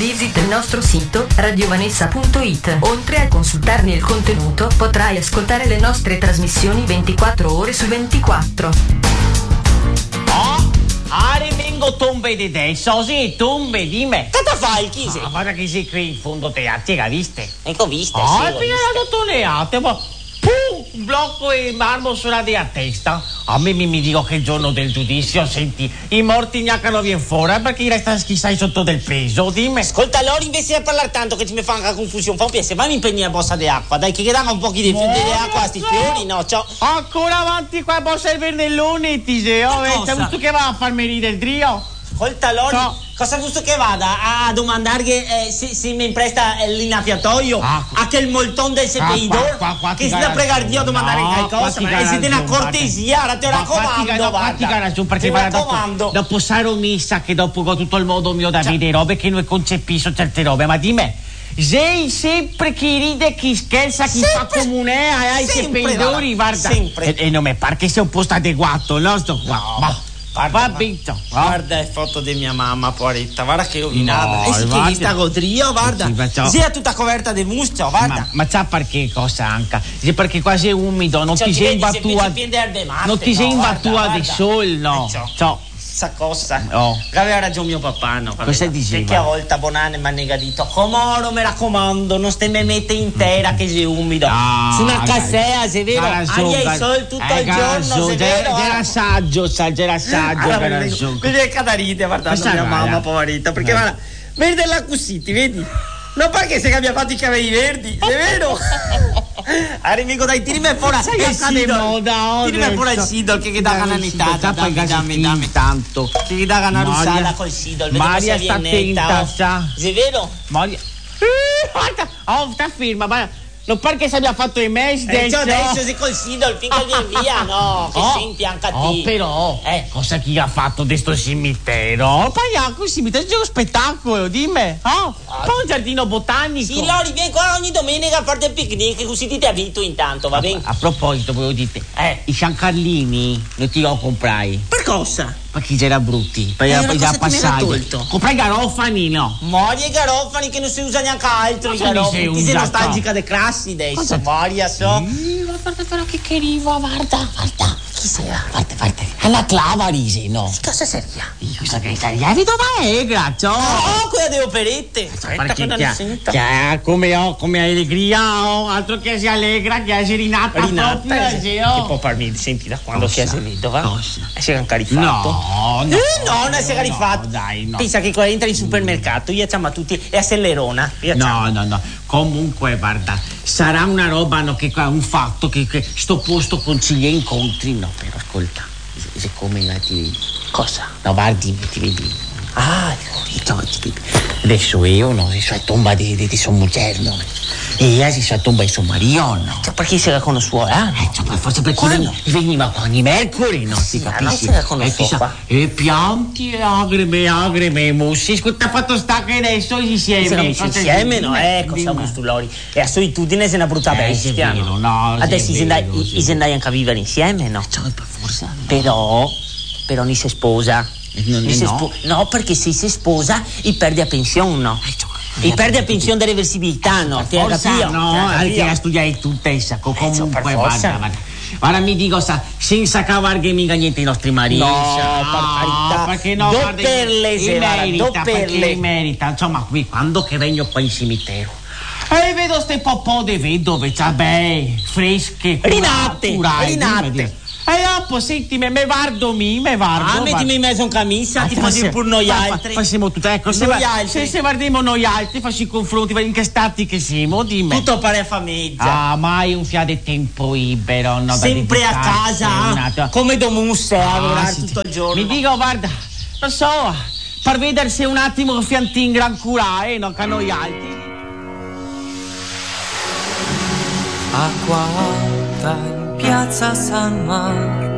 Visita il nostro sito radiovanessa.it. Oltre a consultarne il contenuto, potrai ascoltare le nostre trasmissioni 24 ore su 24. Vengo tombe di adesso, sì, tombe di me. Cosa fai, chi sei? Guarda che sei qui in fondo teatri, che viste? Ecco, viste, sì, sì, appena tutto neate, ma un blocco e marmo sulla a testa. A me mi dico che il giorno del giudizio, senti, i morti gnaccano via fuori perché resta schissai sotto del peso, dimmi. Ascolta, allora invece di parlare tanto che ci mi fa anche confusione, fa un piacere, fammi impegnare la bossa di acqua, dai, che dà un po' di acqua a sti fiori, no, ciao. Ancora avanti qua, bossa il vernellone, ti sei, c'è visto che va a farmi ridere il trio? Ascolta, allora, cosa gusto che vada a domandare se mi presta l'inaffiatoio a quel molton del sepeidor che si da pregare Dio a domandare qualcosa, ma siete una cortesia, ora te lo raccomando, guarda. Perché dopo sarò missa che dopo tutto il modo mio da vedere robe che noi concepisco certe robe, ma di me sei sempre chi ride, chi scherza, chi fa comune ai sepeidori, guarda. E non mi pare che sia un posto adeguato, no? Sto qua. Guarda le foto di mia mamma, poveretta, guarda che rovinata. E si che sta godrio, guarda. Si è tutta coperta di muscio, guarda. Ma sa perché cosa anche? Perché quasi è umido, non ti sei imbattuta. Non ti sei imbattuta di sole, no. Sa cosa? Aveva ragione mio papà, no? Cosa diceva? Perché a volte Bonanne mi ha negadito. Comoro, mi raccomando, non ste me mette intera che sei umido. Su una cassea, se vero? Hai i soldi tutto il giorno, se vero? Era saggio. Vedi che cadarite, guardando mia mamma, poveretta. Perché guarda, vedi la cusiti, vedi? Non perché se abbia fatto i capelli verdi, è vero? Arrivico dai, tirami fuori il sidol. Tirami fuori il sidol che dà cananità. Dammi tanto. Che dà canarusala col sidol. Maria sta attenta, sa. È vero? Maria. Guarda, sta firma, ma non perché si abbia fatto i mesi adesso sei col sidol finché viene via, no? Che senti anche a te. Però, cosa chi ha fatto di sto cimitero? Paiacco, il cimitero è uno spettacolo, dimmi. Poi un giardino botanico. Sì, Lori, vieni qua ogni domenica a fare il picnic, così ti abitui intanto, va bene? A proposito, volevo dire, i ciancarlini non ti lo comprai. Per cosa? Perché c'era brutti, per già passare. Comprai garofani, no? Mori e garofani che non si usa neanche altro, i garofani. Ti sei nostalgica dei classi adesso, Moria, so. Guarda però che riva, guarda. Chi sei? Guarda. Alla clava risi, no? Che cosa seria? Cosa che italiani dove è, grazie? Quella delle operette. Aspetta che non ne sento. Come allegria, altro che si allegra, che si rinata. Che può farmi, senti, da quando si è venuto, va? Si è caricato. No, non si è caricato. Dai, no. Pensa che quando entra in supermercato, io chiamo tutti e accelerona. No. Comunque, guarda, sarà una roba, no, che un fatto che sto posto consiglia incontri, no, però ascolta, siccome la ti vedi. Cosa? No, guardi, ti vedi. Adesso io, no, si sono tomba di sua moglie, no? E io si sono tomba di suo marito, no? Cioè, perché si era conosciuta, forse perché veniva qua ogni mercoledì, no? Si capisce? Non si era conosciuta. E pianti, e agreme, mussi, ascolta, fatto sta che adesso insieme, no? Cosa gusto, Lori? E a solitudine sei una brutta bestia, no? Adesso si andai anche a vivere insieme, no? Forse. Però non si sposa. No, perché se si sposa i perde a pensione, no? E perde a pensione delle reversibilità, no? Ti capito? No, anche a studiare tu stessa. Comunque, guarda, mi dico, senza cavare che mica niente i nostri mariti. No, perché no? Perché merita. Insomma, qui, quando che regno qua in cimitero. E vedo ste popò de vedove, fresche, rinate. E dopo, senti, me vardo. Mettimi in mezzo in camicia, ti facciamo pure noi altri. Facciamo tutto, ecco, se guardiamo noi altri, facciamo i confronti, incastati che siamo, dimmi. Tutto pare a famiglia. Mai un fiade tempo libero, no? Sempre a casa, come domusse, a lavorare tutto il giorno. Mi dico, guarda, non so, per vedersi un attimo fiantin gran cura, no? Che noi altri. Acqua alta in piazza San Marco,